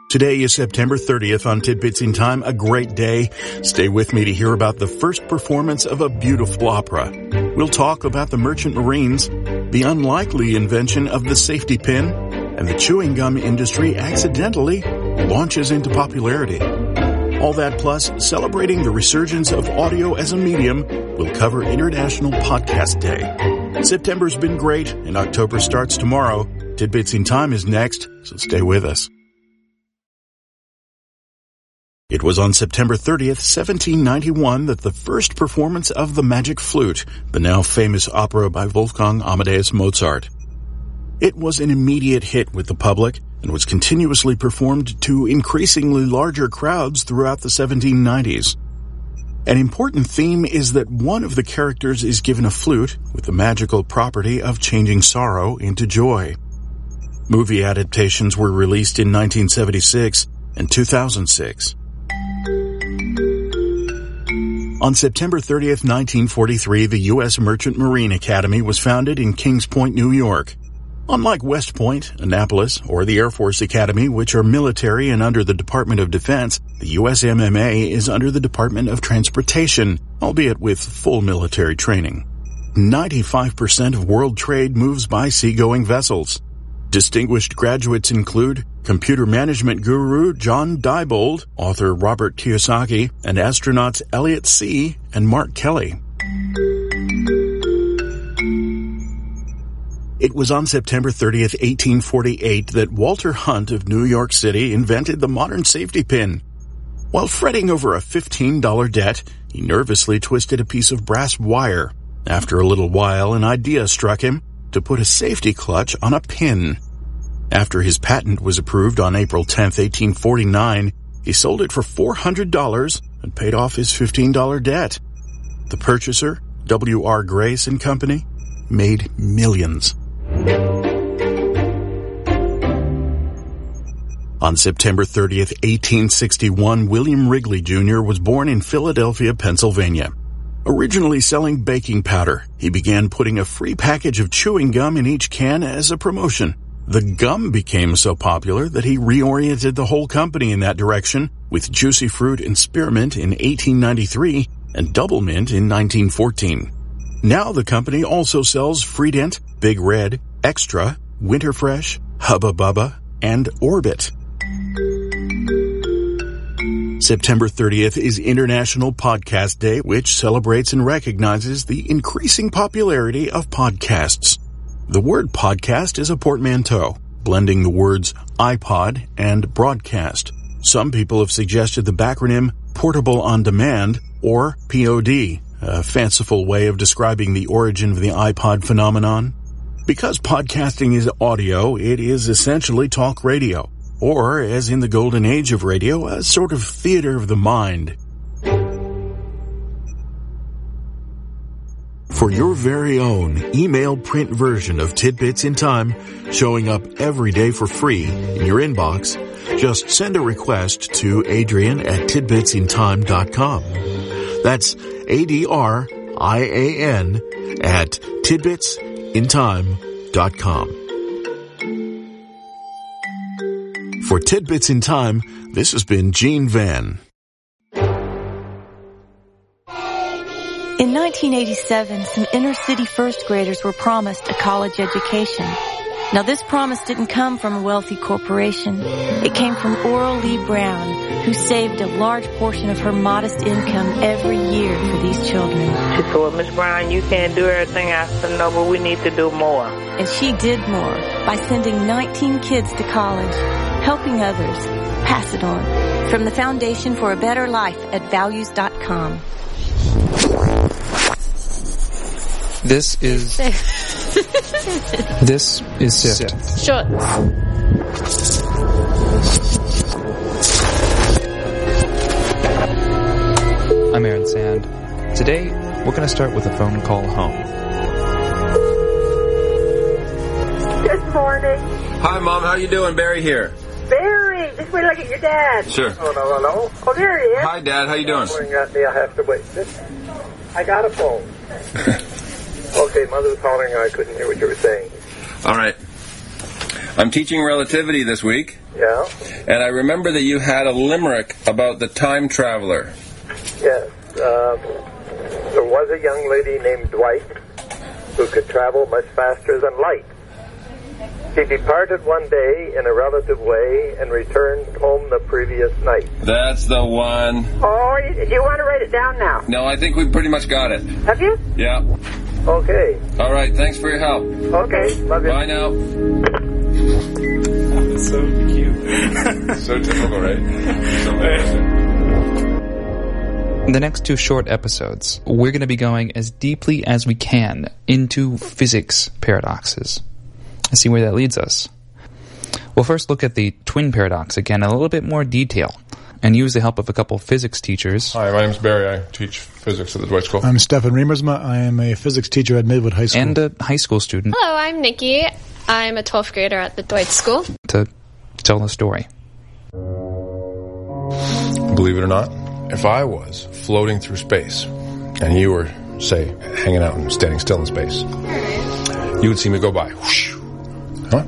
Today is September 30th on Tidbits in Time, a great day. Stay with me to hear about the first performance of a beautiful opera. We'll talk about the Merchant Marines, the unlikely invention of the safety pin, and the chewing gum industry accidentally launches into popularity. All that plus celebrating the resurgence of audio as a medium, we'll cover International Podcast Day. September's been great, and October starts tomorrow. Tidbits in Time is next, so stay with us. It was on September 30th, 1791 that the first performance of The Magic Flute, the now famous opera by Wolfgang Amadeus Mozart. It was an immediate hit with the public and was continuously performed to increasingly larger crowds throughout the 1790s. An important theme is that one of the characters is given a flute with the magical property of changing sorrow into joy. Movie adaptations were released in 1976 and 2006. On September 30th, 1943, the U.S. Merchant Marine Academy was founded in Kings Point, New York. Unlike West Point, Annapolis, or the Air Force Academy, which are military and under the Department of Defense, the USMMA is under the Department of Transportation, albeit with full military training. 95% of world trade moves by seagoing vessels. Distinguished graduates include computer management guru John Diebold, author Robert Kiyosaki, and astronauts Elliot See and Mark Kelly. It was on September 30th, 1848 that Walter Hunt of New York City invented the modern safety pin. While fretting over a $15 debt, he nervously twisted a piece of brass wire. After a little while, an idea struck him to put a safety clutch on a pin. After his patent was approved on April 10th, 1849, he sold it for $400 and paid off his $15 debt. The purchaser, W.R. Grace and Company, made millions. On September 30th, 1861, William Wrigley Jr. was born in Philadelphia, Pennsylvania. Originally selling baking powder, he began putting a free package of chewing gum in each can as a promotion. The gum became so popular that he reoriented the whole company in that direction, with Juicy Fruit and Spearmint in 1893 and Double Mint in 1914. Now the company also sells Freedent, Big Red, Extra, Winterfresh, Hubba Bubba, and Orbit. September 30th is International Podcast Day, which celebrates and recognizes the increasing popularity of podcasts. The word podcast is a portmanteau, blending the words iPod and broadcast. Some people have suggested the backronym Portable on Demand, or POD, a fanciful way of describing the origin of the iPod phenomenon. Because podcasting is audio, it is essentially talk radio, or, as in the golden age of radio, a sort of theater of the mind. For your very own email print version of Tidbits in Time, showing up every day for free in your inbox, just send a request to Adrian@tidbitsintime.com. That's ADRIAN at tidbitsintime.com. For Tidbits in Time, this has been Gene Van. In 1987, some inner-city first graders were promised a college education. Now, this promise didn't come from a wealthy corporation. It came from Oral Lee Brown, who saved a large portion of her modest income every year for these children. She said, well, Miss Brown, you can't do everything. I said, no, but we need to do more. And she did more by sending 19 kids to college, helping others pass it on. From the Foundation for a Better Life at Values.com. This is SIFT. Sure. I'm Aaron Sand. Today, we're going to start with a phone call home. Good morning. Hi, Mom. How you doing? Barry here. Barry, just wait till I get your dad. Sure. Hello. Oh, there he is. Hi, Dad. How you doing? I have to wait. I got a phone. Okay, Mother was calling. I couldn't hear what you were saying. All right. I'm teaching relativity this week. Yeah? And I remember that you had a limerick about the time traveler. Yes. There was a young lady named Dwight who could travel much faster than light. She departed one day in a relative way and returned home the previous night. That's the one. Oh, you want to write it down now? No, I think we pretty much got it. Have you? Yeah. Okay. All right, thanks for your help. Okay, love you. Bye now. So cute. So typical, right? So In the next 2 short episodes, we're going to be going as deeply as we can into physics paradoxes and see where that leads us. We'll first look at the twin paradox again in a little bit more detail and use the help of a couple physics teachers. Hi, my name's Barry. I teach physics at the Dwight School. I'm Stefan Riemersma. I am a physics teacher at Midwood High School. And a high school student. Hello, I'm Nikki. I'm a 12th grader at the Dwight School. To tell the story. Believe it or not, if I was floating through space and you were, say, hanging out and standing still in space, you would see me go by. Whoosh. Huh?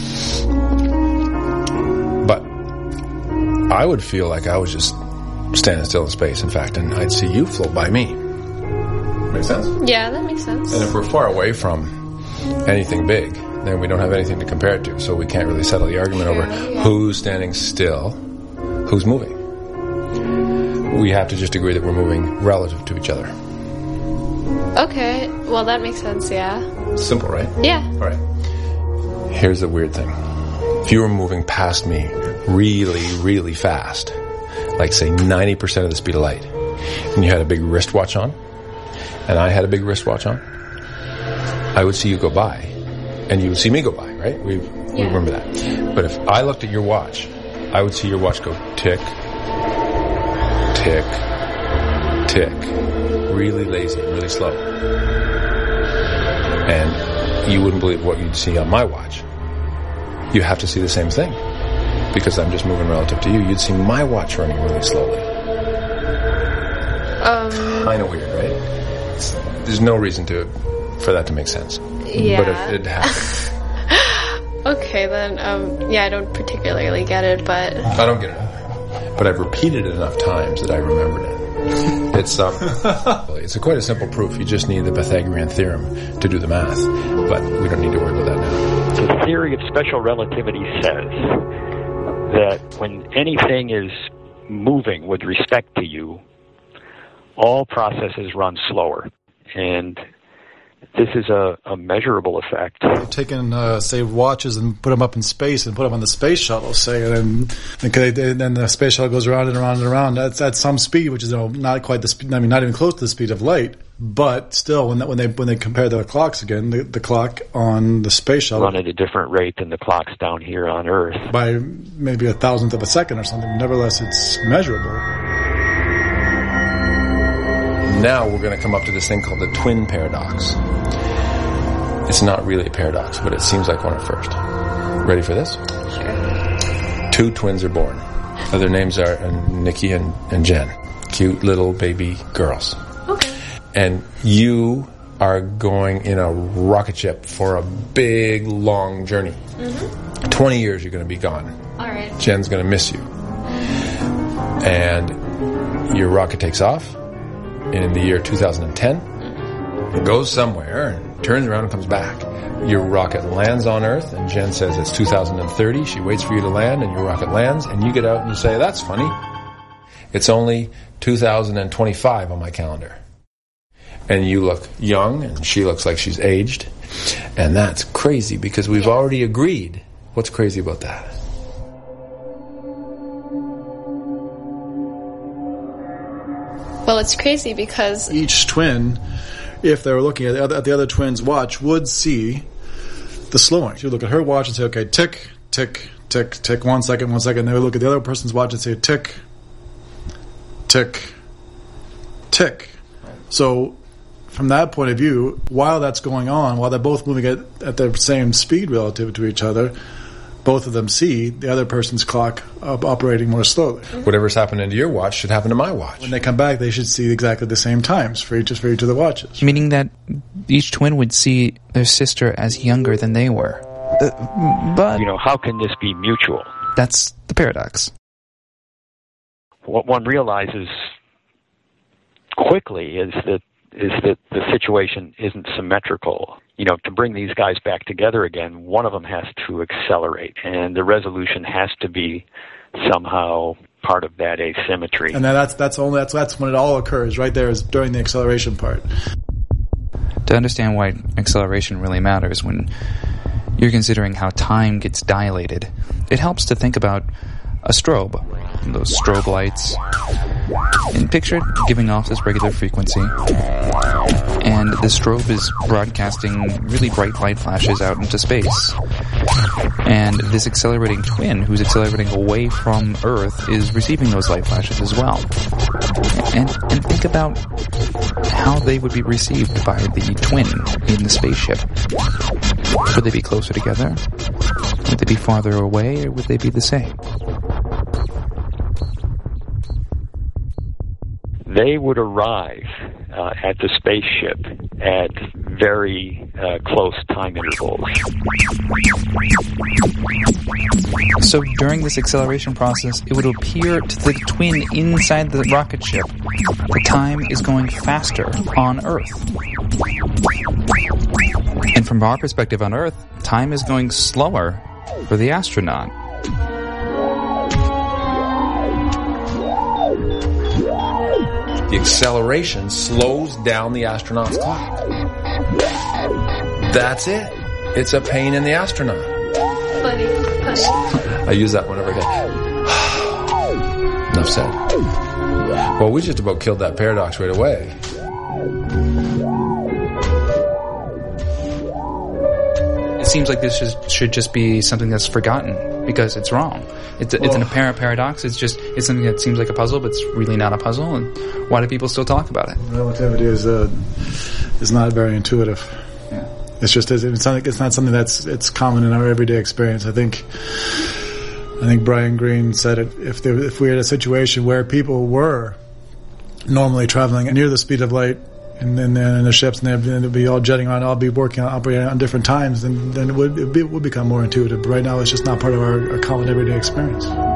But I would feel like I was just standing still in space, in fact, and I'd see you float by me. Make sense? Yeah, that makes sense. And if we're far away from anything big, then we don't have anything to compare it to, so we can't really settle the argument over who's standing still, who's moving. We have to just agree that we're moving relative to each other. Okay, well that makes sense, yeah. Simple, right? Yeah. All right. Here's the weird thing. If you were moving past me really, really fast, like say 90% of the speed of light, and you had a big wristwatch on, and I had a big wristwatch on, I would see you go by, and you would see me go by, right? We remember that. But if I looked at your watch, I would see your watch go tick, tick, tick, really lazy, really slow. And you wouldn't believe what you'd see on my watch. You have to see the same thing, because I'm just moving relative to you. You'd see my watch running really slowly. Kind of weird, right? There's no reason for that to make sense. Yeah. But if it happened. Okay, then, yeah, I don't particularly get it, but... I don't get it. But I've repeated it enough times that I remembered it. It's quite a simple proof. You just need the Pythagorean theorem to do the math. But we don't need to worry about that now. The theory of special relativity says that when anything is moving with respect to you, all processes run slower. And this is a measurable effect. Taking, say, watches and put them up in space and put them on the space shuttle, say, and then the space shuttle goes around and around and around. That's at some speed, which is not quite the speed. I mean, not even close to the speed of light. But still, when they compare the clocks again, the clock on the space shuttle run at a different rate than the clocks down here on Earth by maybe 1,000th of a second or something. Nevertheless, it's measurable. Now we're going to come up to this thing called the twin paradox. It's not really a paradox, but it seems like one at first. Ready for this? Sure. 2 twins are born. Their names are Nikki and Jen. Cute little baby girls. Okay. And you are going in a rocket ship for a big, long journey. Mm-hmm. 20 years you're going to be gone. All right. Jen's going to miss you. And your rocket takes off in the year 2010. It goes somewhere and turns around and comes back. Your rocket lands on Earth, and Jen says it's 2030. She waits for you to land, and your rocket lands, and you get out and you say, that's funny. It's only 2025 on my calendar. And you look young, and she looks like she's aged. And that's crazy, because we've already agreed. What's crazy about that? Well, it's crazy because... Each twin, if they were looking at the other twin's watch, would see the slowing. She would look at her watch and say, okay, tick, tick, tick, tick, 1 second, 1 second. They would look at the other person's watch and say, tick, tick, tick. So from that point of view, while that's going on, while they're both moving at the same speed relative to each other, both of them see the other person's clock operating more slowly. Whatever's happening to your watch should happen to my watch. When they come back, they should see exactly the same times for each of the watches. Meaning that each twin would see their sister as younger than they were. But how can this be mutual? That's the paradox. What one realizes quickly is that the situation isn't symmetrical. To bring these guys back together again, one of them has to accelerate, and the resolution has to be somehow part of that asymmetry. And that's when it all occurs. Right there is during the acceleration part. To understand why acceleration really matters when you're considering how time gets dilated, it helps to think about a strobe, those strobe lights, and picture it giving off this regular frequency, and the strobe is broadcasting really bright light flashes out into space, and this accelerating twin who's accelerating away from Earth is receiving those light flashes as well. And think about how they would be received by the twin in the spaceship. Would they be closer together? Would they be farther away, or would they be the same? They would arrive at the spaceship at very close time intervals. So during this acceleration process, it would appear to the twin inside the rocket ship that time is going faster on Earth. And from our perspective on Earth, time is going slower for the astronaut. The acceleration slows down the astronaut's clock. That's it. It's a pain in the astronaut. Funny. I use that whenever I get... Enough said. Well, we just about killed that paradox right away. It seems like this should just be something that's forgotten because it's wrong. It's an apparent paradox. It's something that seems like a puzzle, but it's really not a puzzle. And why do people still talk about it? Relativity is not very intuitive. Yeah. It's not something it's common in our everyday experience. I think Brian Greene said it. If we had a situation where people were normally traveling near the speed of light, and then in the ships, and they'd be all jetting around, all be operating on different times, then it would become more intuitive. But right now, it's just not part of our common everyday experience.